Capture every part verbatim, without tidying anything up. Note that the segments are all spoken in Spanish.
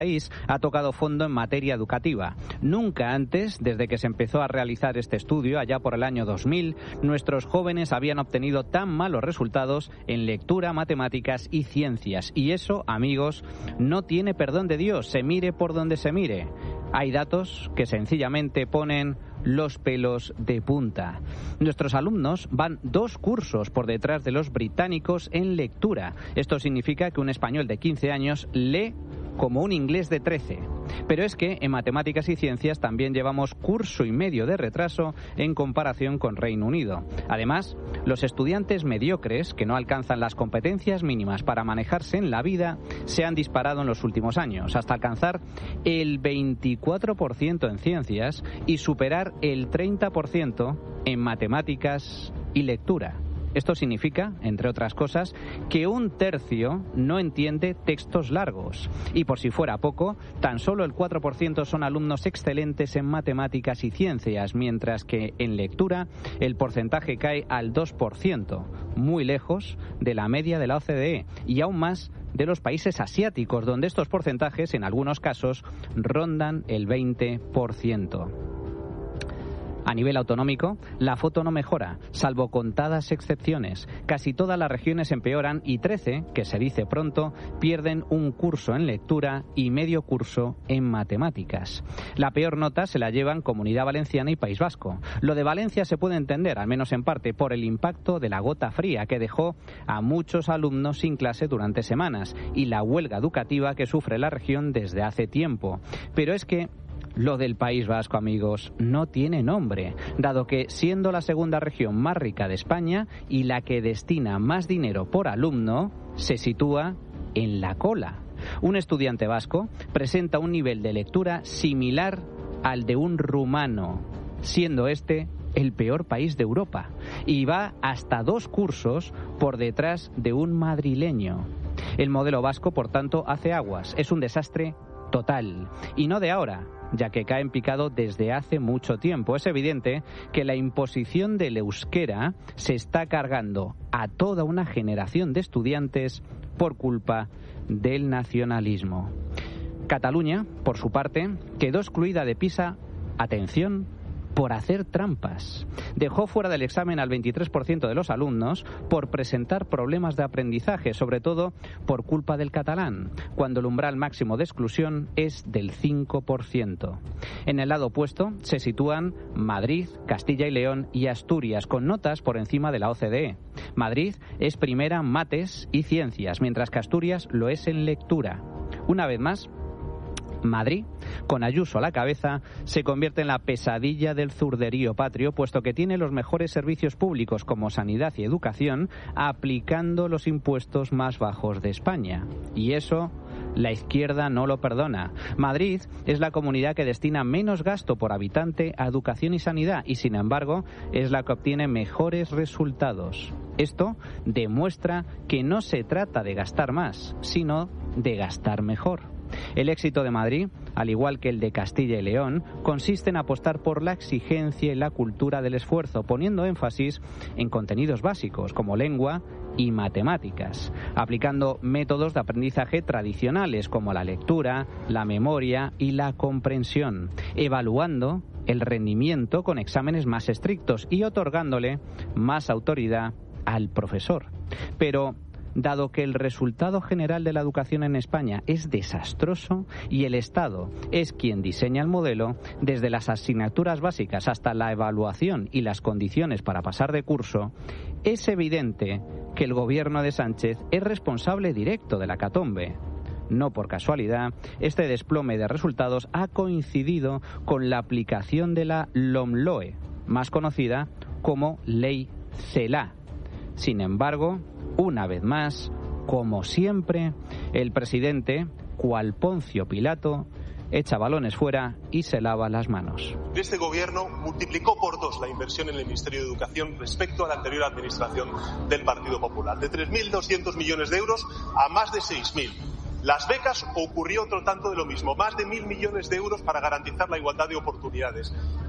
país ha tocado fondo en materia educativa. Nunca antes, desde que se empezó a realizar este estudio, allá por el año dos mil, nuestros jóvenes habían obtenido tan malos resultados en lectura, matemáticas y ciencias. Y eso, amigos, no tiene perdón de Dios, se mire por donde se mire. Hay datos que sencillamente ponen los pelos de punta. Nuestros alumnos van dos cursos por detrás de los británicos en lectura. Esto significa que un español de quince años lee como un inglés de trece. Pero es que en matemáticas y ciencias también llevamos curso y medio de retraso en comparación con Reino Unido. Además, los estudiantes mediocres que no alcanzan las competencias mínimas para manejarse en la vida se han disparado en los últimos años, hasta alcanzar el veinticuatro por ciento en ciencias y superar el treinta por ciento en matemáticas y lectura. Esto significa, entre otras cosas, que un tercio no entiende textos largos. Y por si fuera poco, tan solo el cuatro por ciento son alumnos excelentes en matemáticas y ciencias, mientras que en lectura el porcentaje cae al dos por ciento, muy lejos de la media de la O C D E y aún más de los países asiáticos, donde estos porcentajes, en algunos casos, rondan el veinte por ciento. A nivel autonómico, la foto no mejora, salvo contadas excepciones. Casi todas las regiones empeoran y trece, que se dice pronto, pierden un curso en lectura y medio curso en matemáticas. La peor nota se la llevan Comunidad Valenciana y País Vasco. Lo de Valencia se puede entender, al menos en parte, por el impacto de la gota fría que dejó a muchos alumnos sin clase durante semanas y la huelga educativa que sufre la región desde hace tiempo. Pero es que lo del País Vasco, amigos, no tiene nombre, dado que, siendo la segunda región más rica de España y la que destina más dinero por alumno, se sitúa en la cola. Un estudiante vasco presenta un nivel de lectura similar al de un rumano, siendo este el peor país de Europa, y va hasta dos cursos por detrás de un madrileño. El modelo vasco, por tanto, hace aguas. Es un desastre total, y no de ahora, ya que cae en picado desde hace mucho tiempo. Es evidente que la imposición del euskera se está cargando a toda una generación de estudiantes por culpa del nacionalismo. Cataluña, por su parte, quedó excluida de PISA, atención, por hacer trampas. Dejó fuera del examen al veintitrés por ciento de los alumnos por presentar problemas de aprendizaje, sobre todo por culpa del catalán, cuando el umbral máximo de exclusión es del cinco por ciento. En el lado opuesto se sitúan Madrid, Castilla y León y Asturias, con notas por encima de la O C D E. Madrid es primera en mates y ciencias, mientras que Asturias lo es en lectura. Una vez más, Madrid, con Ayuso a la cabeza, se convierte en la pesadilla del zurderío patrio, puesto que tiene los mejores servicios públicos como sanidad y educación, aplicando los impuestos más bajos de España. Y eso la izquierda no lo perdona. Madrid es la comunidad que destina menos gasto por habitante a educación y sanidad, y sin embargo es la que obtiene mejores resultados. Esto demuestra que no se trata de gastar más, sino de gastar mejor. El éxito de Madrid, al igual que el de Castilla y León, consiste en apostar por la exigencia y la cultura del esfuerzo, poniendo énfasis en contenidos básicos como lengua y matemáticas, aplicando métodos de aprendizaje tradicionales como la lectura, la memoria y la comprensión, evaluando el rendimiento con exámenes más estrictos y otorgándole más autoridad al profesor. Pero dado que el resultado general de la educación en España es desastroso y el Estado es quien diseña el modelo, desde las asignaturas básicas hasta la evaluación y las condiciones para pasar de curso, es evidente que el gobierno de Sánchez es responsable directo de la hecatombe. No por casualidad, este desplome de resultados ha coincidido con la aplicación de la LOMLOE, más conocida como Ley CELA. Sin embargo, una vez más, como siempre, el presidente, cual Poncio Pilato, echa balones fuera y se lava las manos. Este gobierno multiplicó por dos la inversión en el Ministerio de Educación respecto a la anterior administración del Partido Popular, de tres mil doscientos millones de euros a más de seis mil. Las becas ocurrió otro tanto de lo mismo, más de mil millones de euros para garantizar la igualdad de oportunidades.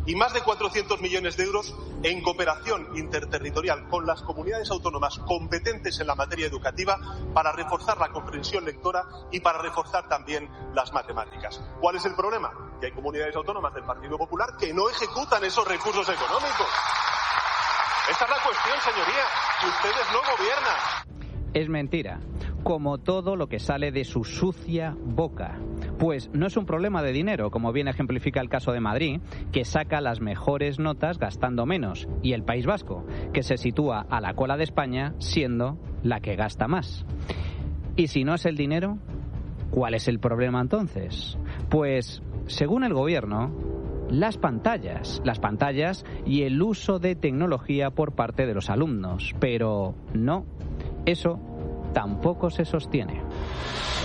y más de cuatrocientos millones de euros en cooperación interterritorial con las comunidades autónomas competentes en la materia educativa para reforzar la comprensión lectora y para reforzar también las matemáticas. ¿Cuál es el problema? Que hay comunidades autónomas del Partido Popular que no ejecutan esos recursos económicos. Esta es la cuestión, señoría, que ustedes no gobiernan. Es mentira, como todo lo que sale de su sucia boca. Pues no es un problema de dinero, como bien ejemplifica el caso de Madrid, que saca las mejores notas gastando menos, y el País Vasco, que se sitúa a la cola de España siendo la que gasta más. Y si no es el dinero, ¿cuál es el problema entonces? Pues, según el gobierno, las pantallas, las pantallas y el uso de tecnología por parte de los alumnos. Pero no, eso tampoco se sostiene.